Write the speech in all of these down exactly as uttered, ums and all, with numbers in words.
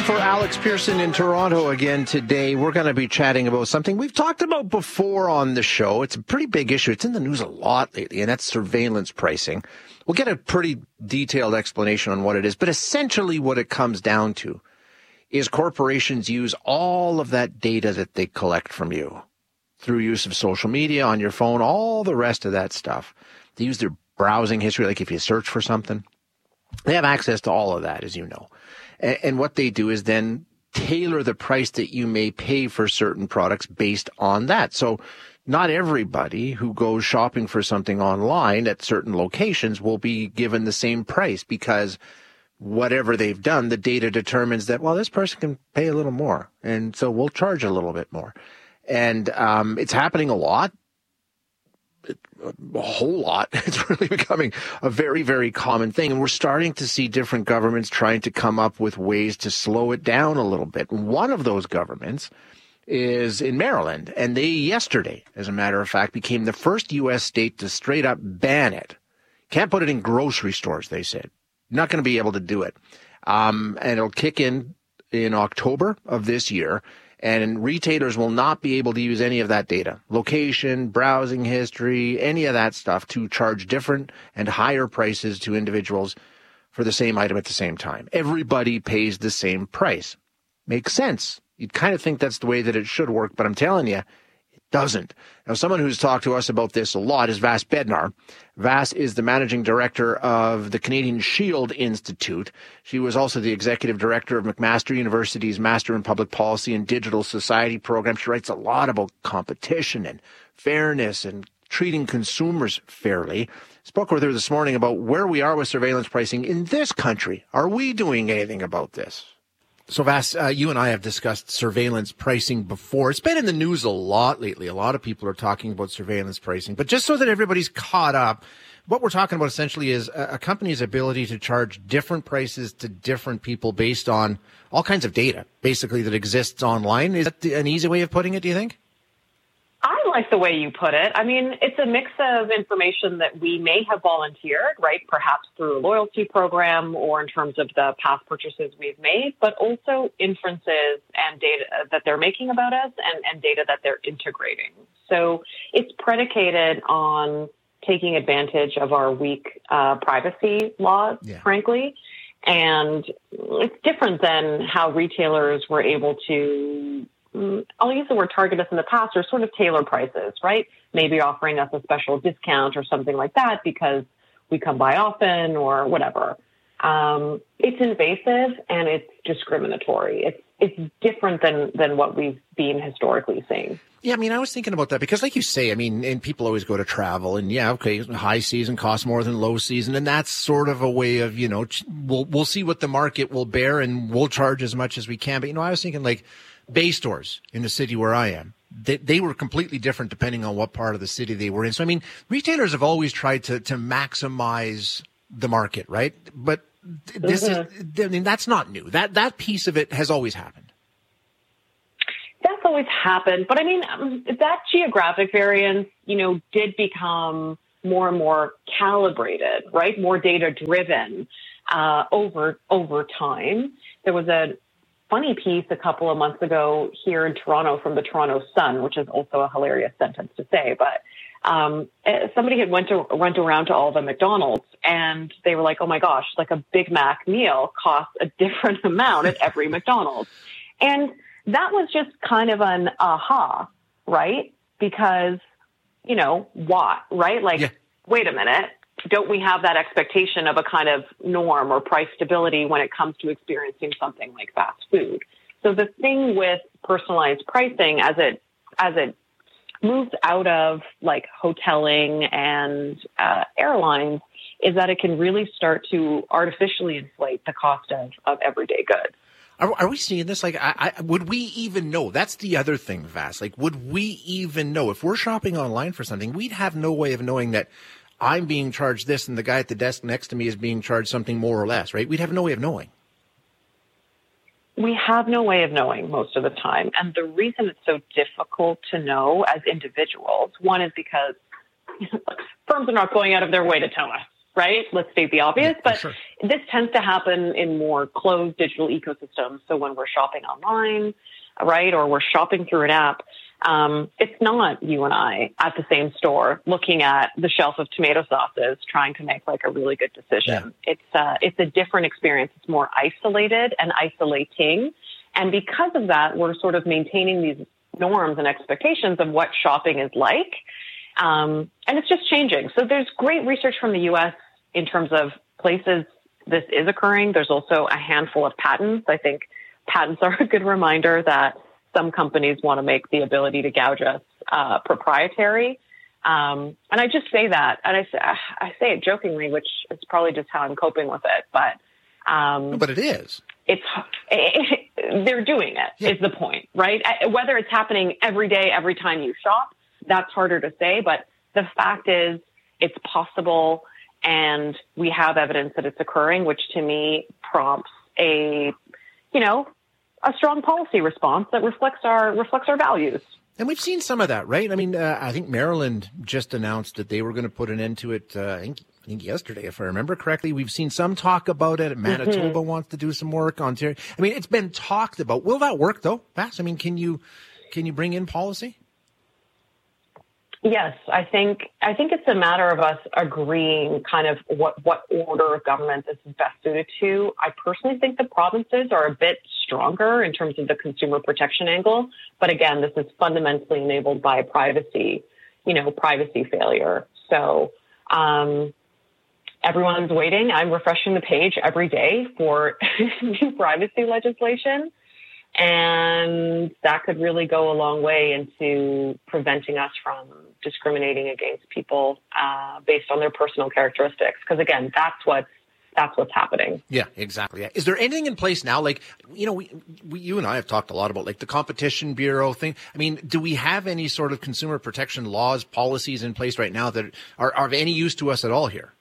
for Alex Pearson in Toronto again today. We're going to be chatting about something we've talked about before on the show. It's a pretty big issue. It's in the news a lot lately, and that's surveillance pricing. We'll get a pretty detailed explanation on what it is, but essentially what it comes down to is corporations use all of that data that they collect from you through use of social media, on your phone, all the rest of that stuff. They use their browsing history, like if you search for something. They have access to all of that, as you know. And, and what they do is then tailor the price that you may pay for certain products based on that. So not everybody who goes shopping for something online at certain locations will be given the same price, because whatever they've done, the data determines that, well, this person can pay a little more, and so we'll charge a little bit more. And um, it's happening a lot, a whole lot. It's really becoming a very, very common thing. And we're starting to see different governments trying to come up with ways to slow it down a little bit. One of those governments is in Maryland, and they yesterday, as a matter of fact, became the first U S state to straight up ban it. Can't put it in grocery stores, they said. Not going to be able to do it. Um, and it'll kick in in October of this year. And retailers will not be able to use any of that data, location, browsing history, any of that stuff, to charge different and higher prices to individuals for the same item at the same time. Everybody pays the same price. Makes sense. You'd kind of think that's the way that it should work, but I'm telling you, it doesn't. Now, someone who's talked to us about this a lot is Vas Bednar. Vas is the managing director of the Canadian Shield Institute. She was also the executive director of McMaster University's Master in Public Policy and Digital Society program. She writes a lot about competition and fairness and treating consumers fairly. Spoke with her this morning about where we are with surveillance pricing in this country. Are we doing anything about this? So, Vas, uh, you and I have discussed surveillance pricing before. It's been in the news a lot lately. A lot of people are talking about surveillance pricing. But just so that everybody's caught up, what we're talking about essentially is a, a company's ability to charge different prices to different people based on all kinds of data, basically, that exists online. Is that an easy way of putting it, do you think? I like the way you put it. I mean, it's a mix of information that we may have volunteered, right, perhaps through a loyalty program or in terms of the past purchases we've made, but also inferences and data that they're making about us and, and data that they're integrating. So it's predicated on taking advantage of our weak uh, privacy laws, yeah. frankly. And it's different than how retailers were able to, I'll use the word target us in the past, or sort of tailor prices, right? Maybe offering us a special discount or something like that because we come by often or whatever. Um, it's invasive and it's discriminatory. It's it's different than, than what we've been historically seeing. Yeah, I mean, I was thinking about that because, like you say, I mean, and people always go to travel, and yeah, okay, high season costs more than low season, and that's sort of a way of, you know, we'll we'll see what the market will bear, and we'll charge as much as we can. But, you know, I was thinking, like, Bay stores in the city where I am, they, they were completely different depending on what part of the city they were in. So, I mean, retailers have always tried to to maximize the market, right? But this mm-hmm. is, I mean, that's not new. That that piece of it has always happened. That's always happened. But I mean, um, that geographic variance, you know, did become more and more calibrated, right? More data driven uh, over over time. There was a funny piece a couple of months ago here in Toronto from the Toronto Sun, which is also a hilarious sentence to say, but um, somebody had went to went around to all the McDonald's and they were like, oh my gosh, like a Big Mac meal costs a different amount at every McDonald's. And that was just kind of an aha, right? Because, you know, why, right? Like, yeah. Wait a minute. Don't we have that expectation of a kind of norm or price stability when it comes to experiencing something like fast food? So the thing with personalized pricing as it as it moves out of like hoteling and uh, airlines is that it can really start to artificially inflate the cost of, of everyday goods. Are, are we seeing this? Like, I, I, would we even know? That's the other thing, Vas. Like, would we even know? If we're shopping online for something, we'd have no way of knowing that I'm being charged this and the guy at the desk next to me is being charged something more or less, right? We'd have no way of knowing. We have no way of knowing most of the time. And the reason it's so difficult to know as individuals, one is because you know, firms are not going out of their way to tell us, right? Let's state the obvious. Yeah, but sure. This tends to happen in more closed digital ecosystems. So when we're shopping online, right, or we're shopping through an app, um, it's not you and I at the same store looking at the shelf of tomato sauces trying to make like a really good decision. Yeah. It's uh, it's a different experience. It's more isolated and isolating. And because of that, we're sort of maintaining these norms and expectations of what shopping is like. Um, and it's just changing. So there's great research from the U S in terms of places this is occurring. There's also a handful of patents. I think patents are a good reminder that some companies want to make the ability to gouge us uh, proprietary. Um, and I just say that, and I say, I say it jokingly, which is probably just how I'm coping with it. But um, no, but it is. It's it, it, they're doing it. Yeah. Is the point, right? Whether it's happening every day, every time you shop, that's harder to say. But the fact is, it's possible, and we have evidence that it's occurring, which to me prompts a, you know, a strong policy response that reflects our reflects our values. And we've seen some of that, right? I mean, uh, I think Maryland just announced that they were going to put an end to it, uh, I, think, I think yesterday, if I remember correctly. We've seen some talk about it. Manitoba mm-hmm. wants to do some work. Ontario. I mean, it's been talked about. Will that work, though, Vass? I mean, can you can you bring in policy? Yes, I think I think it's a matter of us agreeing kind of what, what order of government this is best suited to. I personally think the provinces are a bit stronger in terms of the consumer protection angle. But again, this is fundamentally enabled by privacy, you know, privacy failure. So um, everyone's waiting. I'm refreshing the page every day for new privacy legislation. And that could really go a long way into preventing us from discriminating against people uh, based on their personal characteristics. Because again, that's what's that's what's happening. Yeah, exactly. Is there anything in place now? Like, you know, we, we, you and I have talked a lot about like the Competition Bureau thing. I mean, do we have any sort of consumer protection laws, policies in place right now that are, are of any use to us at all here?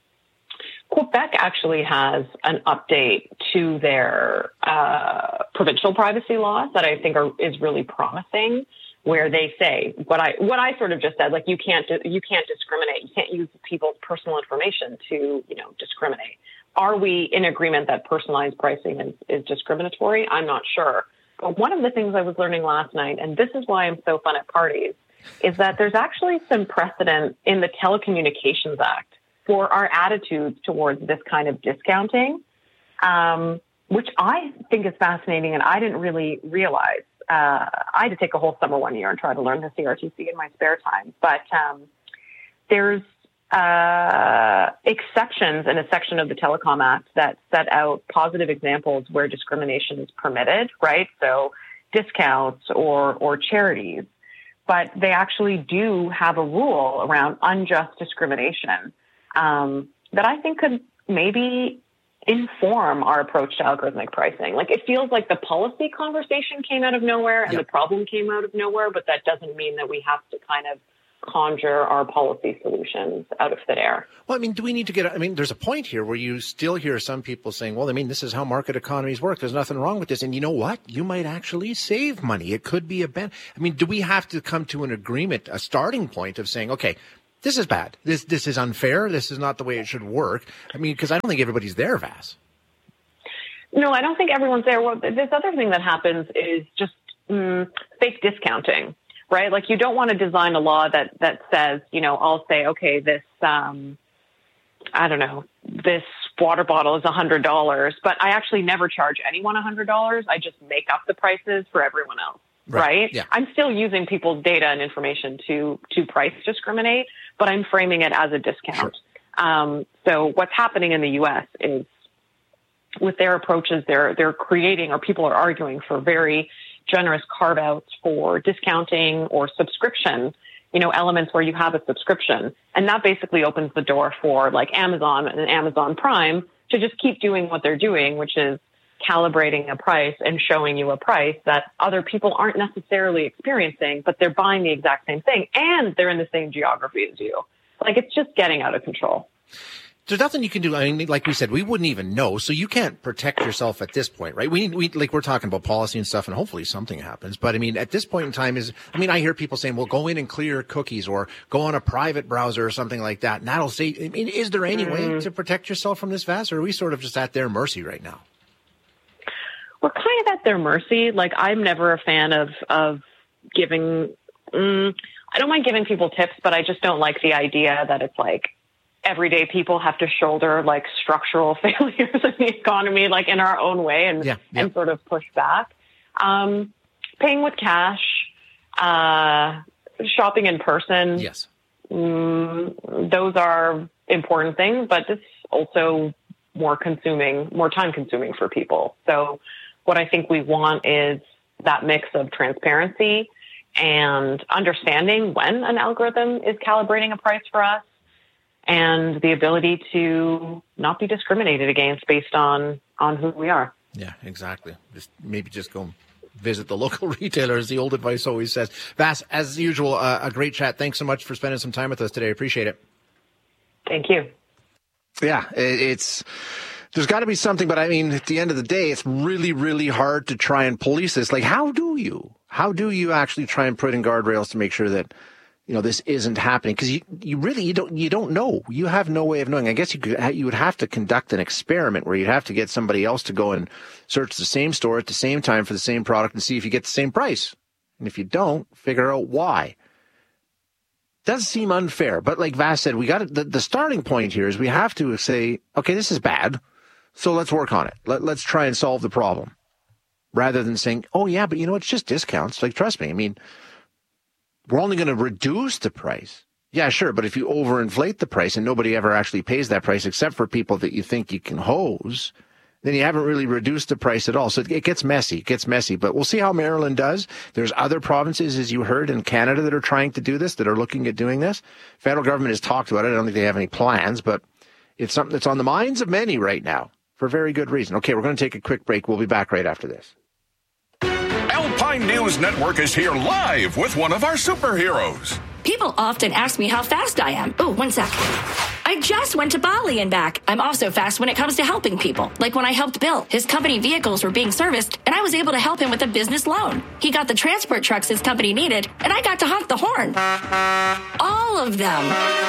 Quebec actually has an update to their uh, provincial privacy laws that I think are, is really promising, where they say what I what I sort of just said, like you can't you can't discriminate, you can't use people's personal information to you know discriminate. Are we in agreement that personalized pricing is, is discriminatory? I'm not sure. But one of the things I was learning last night, and this is why I'm so fun at parties, is that there's actually some precedent in the Telecommunications Act for our attitudes towards this kind of discounting, um, which I think is fascinating, and I didn't really realize. Uh, I had to take a whole summer one year and try to learn the C R T C in my spare time. But um, there's uh, exceptions in a section of the Telecom Act that set out positive examples where discrimination is permitted, right? So discounts or or charities. But they actually do have a rule around unjust discrimination Um, that I think could maybe inform our approach to algorithmic pricing. Like it feels like the policy conversation came out of nowhere and yep. the problem came out of nowhere, but that doesn't mean that we have to kind of conjure our policy solutions out of thin air. Well, I mean, do we need to get, I mean, there's a point here where you still hear some people saying, well, I mean, this is how market economies work. There's nothing wrong with this. And you know what? You might actually save money. It could be a ben. I mean, do we have to come to an agreement, a starting point of saying, okay, this is bad. This this is unfair. This is not the way it should work. I mean, because I don't think everybody's there, Vass. No, I don't think everyone's there. Well, this other thing that happens is just mm, fake discounting, right? Like you don't want to design a law that, that says, you know, I'll say, okay, this, um, I don't know, this water bottle is one hundred dollars, but I actually never charge anyone one hundred dollars. I just make up the prices for everyone else. Right. right? Yeah. I'm still using people's data and information to to price discriminate, but I'm framing it as a discount. Sure. Um, so what's happening in the U S is with their approaches, they're they're creating, or people are arguing for very generous carve-outs for discounting or subscription, you know, elements where you have a subscription. And that basically opens the door for like Amazon and Amazon Prime to just keep doing what they're doing, which is calibrating a price and showing you a price that other people aren't necessarily experiencing, but they're buying the exact same thing and they're in the same geography as you. Like it's just getting out of control. There's nothing you can do. I mean, like we said, we wouldn't even know. So you can't protect yourself at this point, right? We, we, like we're talking about policy and stuff, and hopefully something happens. But I mean, at this point in time is, I mean, I hear people saying, well, go in and clear cookies or go on a private browser or something like that. And that'll say, I mean, is there any mm. way to protect yourself from this V A S, or are we sort of just at their mercy right now? We're kind of at their mercy. Like, I'm never a fan of, of giving, mm, I don't mind giving people tips, but I just don't like the idea that it's like, everyday people have to shoulder like structural failures in the economy, like in our own way, and yeah, yeah. and sort of push back. Um, paying with cash, uh, shopping in person. Yes. Um, those are important things, but it's also more consuming, more time consuming for people. So what I think we want is that mix of transparency and understanding when an algorithm is calibrating a price for us, and the ability to not be discriminated against based on, on who we are. Yeah, exactly. Just maybe just go visit the local retailer, as the old advice always says. Vas, as usual, uh, a great chat. Thanks so much for spending some time with us today. I appreciate it. Thank you. Yeah, it's... There's got to be something, but I mean, at the end of the day, it's really, really hard to try and police this. Like, how do you? How do you actually try and put in guardrails to make sure that, you know, this isn't happening? Because you, you really, you don't, you don't know. You have no way of knowing. I guess you could, you would have to conduct an experiment where you'd have to get somebody else to go and search the same store at the same time for the same product and see if you get the same price. And if you don't, figure out why. Does seem unfair, but like Vas said, we got the, the starting point here is we have to say, okay, this is bad, so let's work on it. Let, let's try and solve the problem, rather than saying, oh yeah, but you know, it's just discounts. Like, trust me, I mean, we're only going to reduce the price. Yeah, sure, but if you overinflate the price and nobody ever actually pays that price except for people that you think you can hose, then you haven't really reduced the price at all. So it gets messy. It gets messy. But we'll see how Maryland does. There's other provinces, as you heard, in Canada that are trying to do this, that are looking at doing this. Federal government has talked about it. I don't think they have any plans, but it's something that's on the minds of many right now for very good reason. Okay, we're going to take a quick break. We'll be back right after this. Alpine News Network is here live with one of our superheroes. People often ask me how fast I am. Oh, one sec. I just went to Bali and back. I'm also fast when it comes to helping people. Like when I helped Bill. His company vehicles were being serviced, and I was able to help him with a business loan. He got the transport trucks his company needed, and I got to honk the horn. All of them.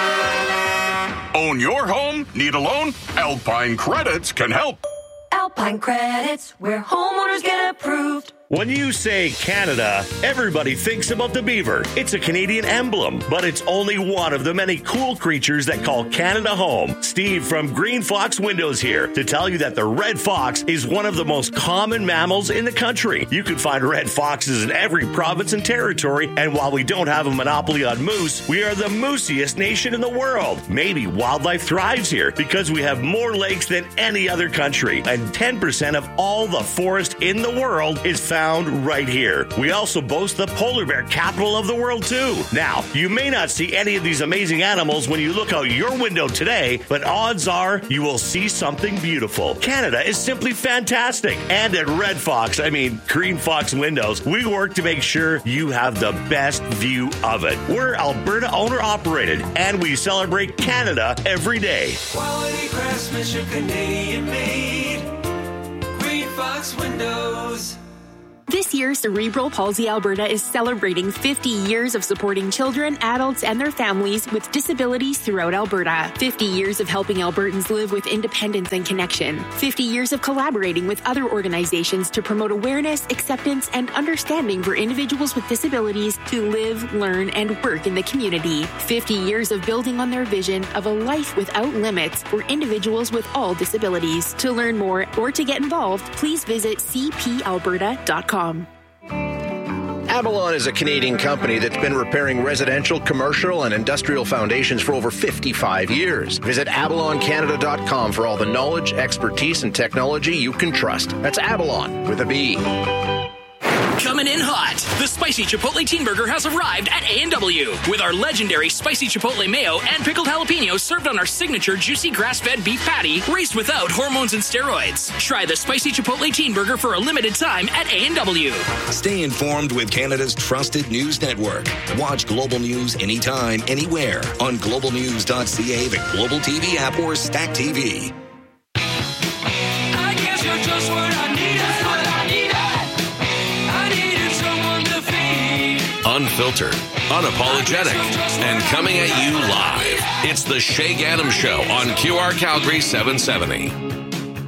Own your home? Need a loan? Alpine Credits can help. Alpine Credits, where homeowners get approved. When you say Canada, everybody thinks about the beaver. It's a Canadian emblem, but it's only one of the many cool creatures that call Canada home. Steve from Green Fox Windows here to tell you that the red fox is one of the most common mammals in the country. You can find red foxes in every province and territory, and while we don't have a monopoly on moose, we are the moosiest nation in the world. Maybe wildlife thrives here because we have more lakes than any other country, and ten percent of all the forest in the world is found Found right here. We also boast the polar bear capital of the world too. Now, you may not see any of these amazing animals when you look out your window today, but odds are you will see something beautiful. Canada is simply fantastic. And at Red Fox, I mean Green Fox Windows, we work to make sure you have the best view of it. We're Alberta owner operated, and we celebrate Canada every day. Quality craftsmanship, Canadian made. Green Fox Windows. This year, Cerebral Palsy Alberta is celebrating fifty years of supporting children, adults, and their families with disabilities throughout Alberta. fifty years of helping Albertans live with independence and connection. fifty years of collaborating with other organizations to promote awareness, acceptance, and understanding for individuals with disabilities to live, learn, and work in the community. fifty years of building on their vision of a life without limits for individuals with all disabilities. To learn more or to get involved, please visit c p alberta dot com. Avalon is a Canadian company that's been repairing residential, commercial, and industrial foundations for over fifty-five years. Visit avalon canada dot com for all the knowledge, expertise, and technology you can trust. That's Avalon with a B. Coming in hot, the Spicy Chipotle Teen Burger has arrived at A and W with our legendary Spicy Chipotle Mayo and pickled jalapenos served on our signature juicy grass-fed beef patty raised without hormones and steroids. Try the Spicy Chipotle Teen Burger for a limited time at A and W. Stay informed with Canada's trusted news network. Watch Global News anytime, anywhere on global news dot c a, the Global T V app, or Stack T V. I guess you're just what I needed. What I needed. I needed someone to feed. Unfiltered, unapologetic, and coming at you live. It's the Shay Gaddam Show on Q R Calgary seven seventy.